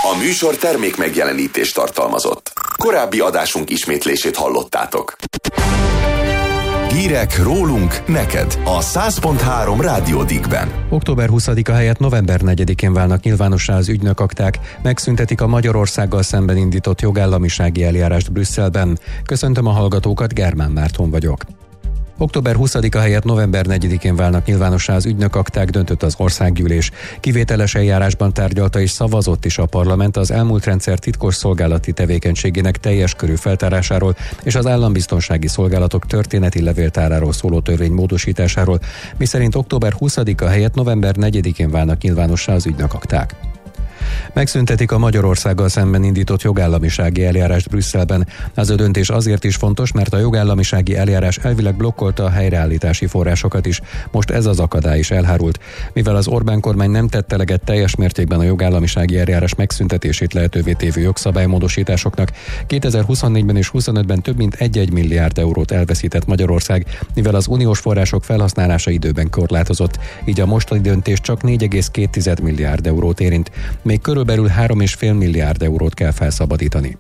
A műsor termék megjelenítést tartalmazott. Korábbi adásunk ismétlését hallottátok. Hírek rólunk neked a 100.3 Rádió Diggben. Október 20-a helyett november 4-én válnak nyilvánossá az ügynökakták, megszüntetik a Magyarországgal szemben indított jogállamisági eljárást Brüsszelben. Köszöntöm a hallgatókat, Germán Márton vagyok. Október 20-a helyett november 4-én válnak nyilvánossá az ügynökakták, döntött az országgyűlés. Kivételes eljárásban tárgyalta és szavazott is a parlament az elmúlt rendszer titkos szolgálati tevékenységének teljes körű feltárásáról és az állambiztonsági szolgálatok történeti levéltáráról szóló törvény módosításáról, miszerint október 20-a helyett november 4-én válnak nyilvánossá az ügynökakták. Megszüntetik a Magyarországgal szemben indított jogállamisági eljárást Brüsszelben. Ez a döntés azért is fontos, mert a jogállamisági eljárás elvileg blokkolta a helyreállítási forrásokat is. Most ez az akadály is elhárult. Mivel az Orbán kormány nem tette eleget teljes mértékben a jogállamisági eljárás megszüntetését lehetővé tévő jogszabálymódosításoknak, 2024-ben és 2025-ben több mint 1 milliárd eurót elveszített Magyarország, mivel az uniós források felhasználása időben korlátozott, így a mostani döntés csak 4,2 milliárd eurót érint. Még körülbelül 3,5 milliárd eurót kell felszabadítani.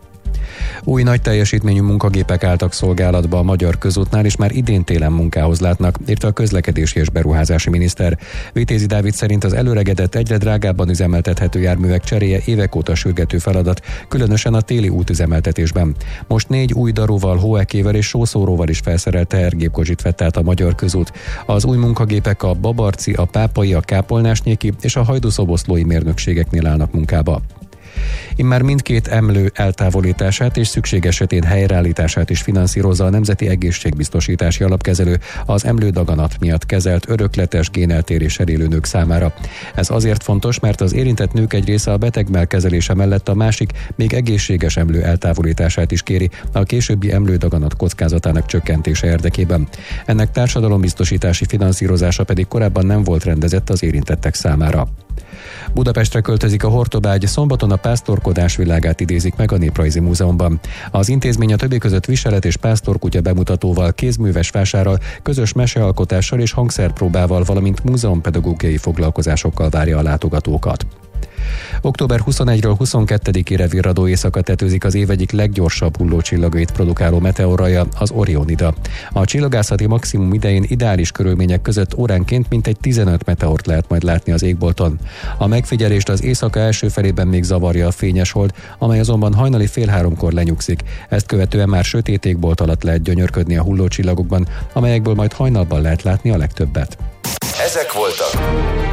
Új nagy teljesítményű munkagépek álltak szolgálatba a Magyar Közútnál, és már idén télen munkához látnak, írta a közlekedési és beruházási miniszter. Vitézi Dávid szerint az előregedett, egyre drágábban üzemeltethető járművek cseréje évek óta sürgető feladat, különösen a téli útüzemeltetésben. Most 4 új daróval, hóekével és sószóróval is felszerelt tehergépkocsit vett át a Magyar Közút. Az új munkagépek a babarci, a pápai, a kápolnásnyéki és a hajdúszoboszlói mérnökségeknél állnak munkába. Immár mindkét emlő eltávolítását és szükség esetén helyreállítását is finanszírozza a Nemzeti Egészségbiztosítási Alapkezelő az emlődaganat miatt kezelt örökletes géneltéréssel élő nők számára. Ez azért fontos, mert az érintett nők egy része a beteggmell kezelése mellett a másik, még egészséges emlő eltávolítását is kéri a későbbi emlődaganat kockázatának csökkentése érdekében. Ennek társadalombiztosítási finanszírozása pedig korábban nem volt rendezett az érintettek számára. Budapestre költözik a Hortobágy, szombaton a pásztorkodás világát idézik meg a Néprajzi Múzeumban. Az intézmény a többi között viselet és pásztorkutya bemutatóval, kézműves vásárral, közös mesealkotással és hangszerpróbával, valamint múzeumpedagógiai foglalkozásokkal várja a látogatókat. Október 21-ről 22-ére virradó éjszaka tetőzik az év egyik leggyorsabb hullócsillagait produkáló meteorraja, az Orionida. A csillagászati maximum idején ideális körülmények között óránként mintegy 15 meteort lehet majd látni az égbolton. A megfigyelést az éjszaka első felében még zavarja a fényes hold, amely azonban hajnali 2:30-kor lenyugszik. Ezt követően már sötét égbolt alatt lehet gyönyörködni a hullócsillagokban, amelyekből majd hajnalban lehet látni a legtöbbet. Ezek voltak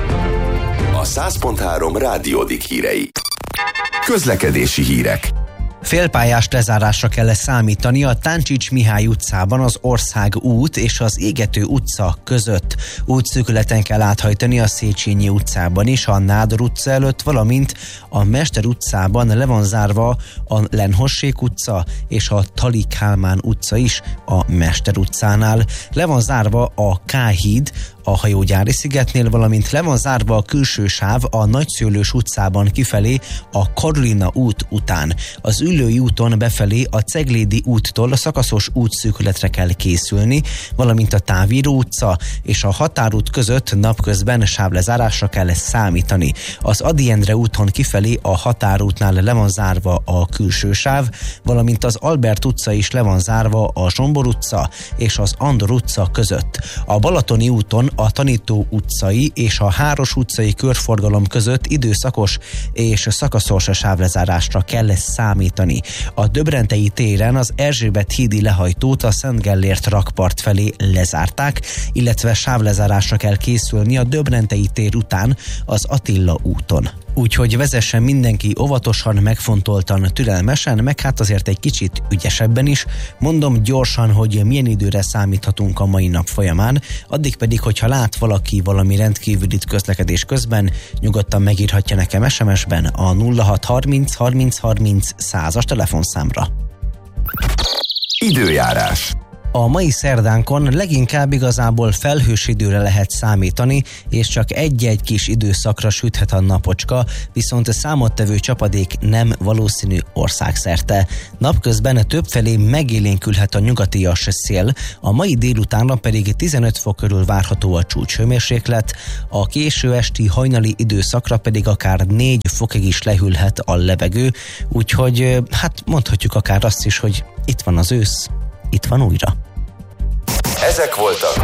a 100.3 Rádió Digg hírei. Közlekedési hírek. Félpályás lezárásra kell számítani a Táncsics Mihály utcában az Ország út és az Égető utca között. Útszűkületen kell áthajtani a Széchenyi utcában is, a Nádor utca előtt, valamint a Mester utcában le van zárva a Lenhossék utca és a Tali Kálmán utca is a Mester utcánál. Le van zárva a K-híd a Hajógyári szigetnél, valamint le van zárva a külső sáv a Nagyszőlős utcában kifelé a Karolina út után. Az Üllői úton befelé a Ceglédi úttól a szakaszos útszűkületre kell készülni, valamint a Távíró utca és a Határút között napközben sávlezárásra kell számítani. Az Ady Endre úton kifelé a Határútnál le van zárva a külső sáv, valamint az Albert utca is le van zárva a Zsombor utca és az Andor utca között. A Balatoni úton a Tanító utcai és a Háros utcai körforgalom között időszakos és szakaszos sávlezárásra kell számítani. A Döbrentei téren az Erzsébet hídi lehajtót a Szent Gellért rakpart felé lezárták, illetve sávlezárásra kell készülni a Döbrentei tér után az Attila úton. Úgyhogy vezessen mindenki óvatosan, megfontoltan, türelmesen, meg hát azért egy kicsit ügyesebben is. Mondom gyorsan, hogy milyen időre számíthatunk a mai nap folyamán, addig pedig, hogyha lát valaki valami rendkívülit közlekedés közben, nyugodtan megírhatja nekem SMS-ben a 0630 30 30 100-as telefonszámra. Időjárás. A mai szerdánkon leginkább igazából felhős időre lehet számítani, és csak egy-egy kis időszakra süthet a napocska, viszont a számottevő csapadék nem valószínű országszerte. Napközben többfelé megélénkülhet a nyugatias szél, a mai délutánra pedig 15 fok körül várható a csúcshőmérséklet, a késő esti hajnali időszakra pedig akár 4 fokig is lehűlhet a levegő, úgyhogy hát mondhatjuk akár azt is, hogy itt van az ősz, itt van újra. Ezek voltak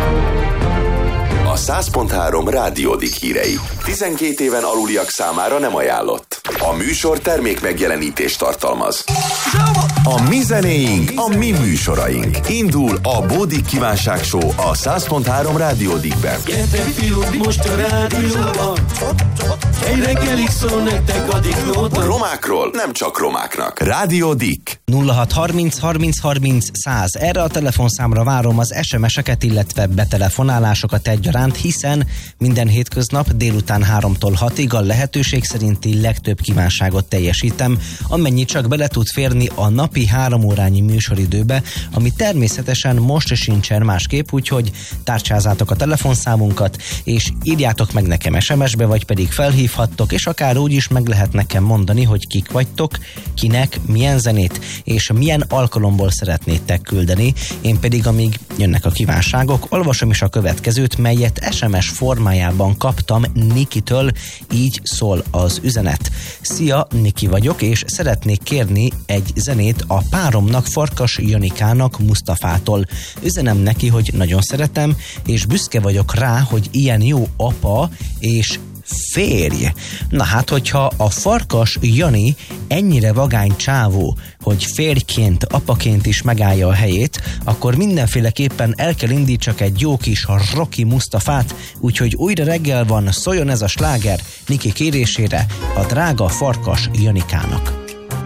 a 100.3 Rádiódik hírei. 12 éven aluliak számára nem ajánlott. A műsor termék megjelenítést tartalmaz. A mi zenéink, a mi műsoraink. Indul a Bódik Kívánság Show a 100.3 Rádiódikben. Gyertek fiúk, most a rádióban, egy reggelig szól nektek a diklóban. Romákról nem csak romáknak. Rádiódik. 0630 30 30 100. Erre a telefonszámra várom az SMS-eket, illetve betelefonálásokat egyaránt, hiszen minden hétköznap délután 3-tól 6-ig a lehetőség szerinti legtöbb kívánságot teljesítem, amennyi csak bele tud férni a napi 3 órányi műsoridőbe, ami természetesen most sincsen másképp, úgyhogy tárcsázátok a telefonszámunkat, és írjátok meg nekem SMS-be, vagy pedig felhívhattok, és akár úgy is meg lehet nekem mondani, hogy kik vagytok, kinek, milyen zenét, és milyen alkalomból szeretnétek küldeni. Én pedig, amíg jönnek a kívánságok, olvasom is a következőt, melyet SMS formájában kaptam Nikitől, így szól az üzenet. Szia, Niki vagyok, és szeretnék kérni egy zenét a páromnak, Farkas Janikának, Mustafától. Üzenem neki, hogy nagyon szeretem, és büszke vagyok rá, hogy ilyen jó apa és férj. Na hát, hogyha a Farkas Jani ennyire vagány csávó, hogy férjként, apaként is megállja a helyét, akkor mindenféleképpen el kell indítsak egy jó kis Rocky Mustafát, úgyhogy újra reggel van, szóljon ez a sláger Niki kérésére a drága Farkas Janikának.